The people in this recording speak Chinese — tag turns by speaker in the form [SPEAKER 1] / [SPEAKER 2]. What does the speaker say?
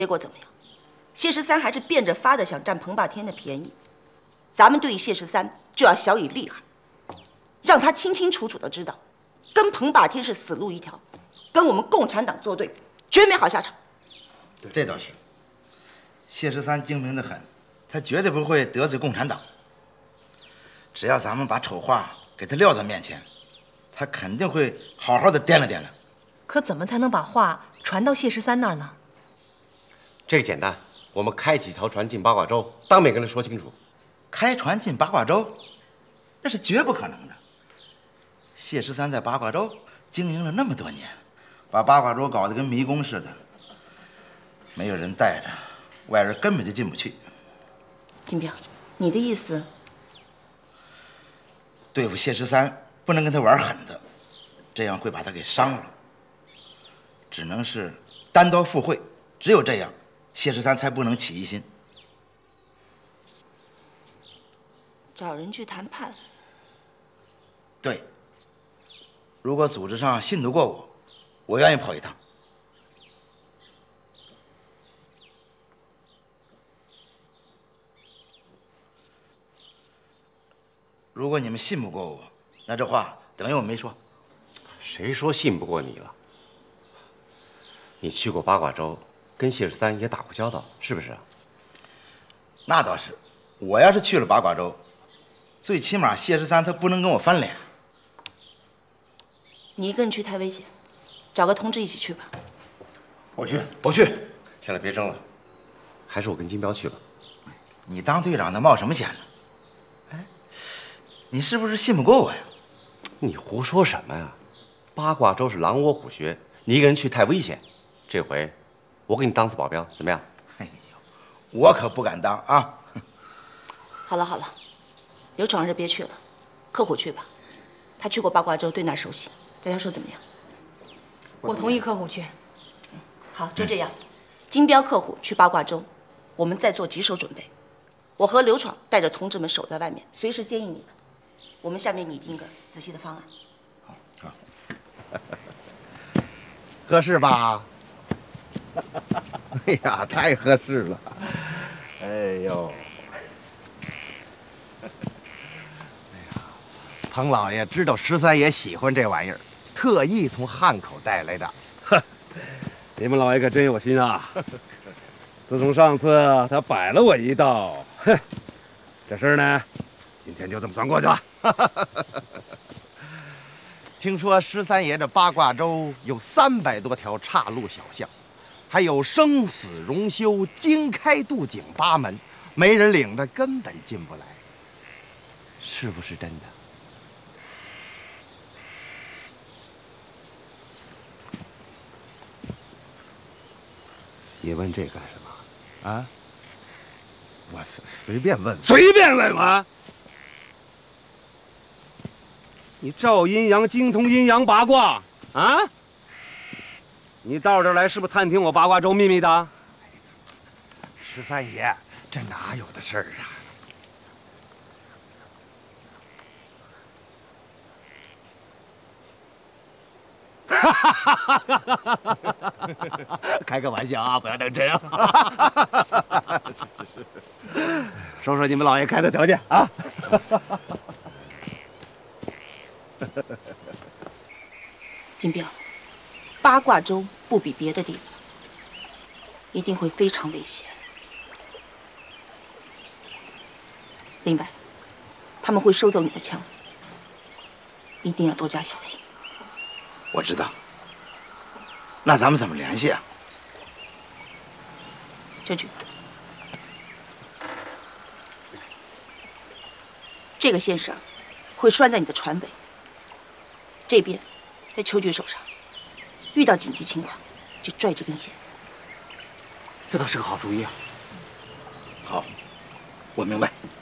[SPEAKER 1] 结果怎么样？谢十三还是变着法的想占彭霸天的便宜。咱们对于谢十三就要晓以厉害，让他清清楚楚的知道，跟彭霸天是死路一条，跟我们共产党作对，绝没好下场。
[SPEAKER 2] 这倒是，谢十三精明的很，他绝对不会得罪共产党。只要咱们把丑话给他撂在面前，他肯定会好好的掂量掂量。
[SPEAKER 3] 可怎么才能把话传到谢十三那儿呢？
[SPEAKER 4] 这个简单，我们开几条船进八卦洲，当面跟他说清楚。
[SPEAKER 2] 开船进八卦洲，那是绝不可能的。谢十三在八卦洲经营了那么多年，把八卦洲搞得跟迷宫似的，没有人带着，外人根本就进不去。
[SPEAKER 1] 金彪，你的意思？
[SPEAKER 2] 对付谢十三，不能跟他玩狠的，这样会把他给伤了。只能是单刀赴会，只有这样，谢十三才不能起疑心。
[SPEAKER 1] 找人去谈判。
[SPEAKER 2] 对，如果组织上信得过我，我愿意跑一趟。如果你们信不过我，那这话等于我没说。
[SPEAKER 4] 谁说信不过你了？你去过八卦洲，跟谢十三也打过交道，是不是？
[SPEAKER 2] 那倒是，我要是去了八卦洲，最起码谢十三他不能跟我翻脸。
[SPEAKER 1] 你一个人去太危险，找个同志一起去吧。
[SPEAKER 2] 我去。
[SPEAKER 4] 现在别争了，还是我跟金彪去吧。
[SPEAKER 2] 你当队长的冒什么险呢？哎，你是不是信不过我呀？
[SPEAKER 4] 你胡说什么呀？八卦洲是狼窝虎穴，你一个人去太危险。这回我给你当次保镖，怎么样？
[SPEAKER 2] 哎呦，我可不敢当啊！
[SPEAKER 1] 好了好了，刘闯是别去了，客虎去吧。他去过八卦洲，对那儿熟悉。大家说怎么样？
[SPEAKER 3] 我同意客户去。
[SPEAKER 1] 好，就这样。金彪、客虎去八卦洲，我们再做棘手准备。我和刘闯带着同志们守在外面，随时接应你们。我们下面拟定个仔细的方案。
[SPEAKER 2] 好，
[SPEAKER 5] 合适吧？哎呀，太合适了！哎呦，哎呀，彭老爷知道13爷喜欢这玩意儿，特意从汉口带来的。
[SPEAKER 6] 你们老爷可真有心啊！自从上次他摆了我一道，哼，这事儿呢，今天就这么算过去了。
[SPEAKER 5] 听说13爷这八卦洲有300多条岔路小巷，还有生死容休、经开渡井8门，没人领着根本进不来，是不是真的？你问这干什么？啊？我随便问问。
[SPEAKER 6] 随便问问。你照阴阳精通阴阳八卦啊？你到这儿来是不是探听我八卦洲秘密的
[SPEAKER 5] ？13爷，这哪有的事儿啊？
[SPEAKER 6] 开个玩笑啊，不要当真啊！说说你们老爷开的条件啊！
[SPEAKER 1] 金彪，八卦洲不比别的地方，一定会非常危险。另外，他们会收走你的枪，一定要多加小心。
[SPEAKER 2] 我知道。那咱们怎么联系啊？
[SPEAKER 1] 这句，这个线绳会拴在你的船尾，这边在秋菊手上，遇到紧急情况就拽这根线。
[SPEAKER 6] 这倒是个好主意啊！
[SPEAKER 2] 好，我明白。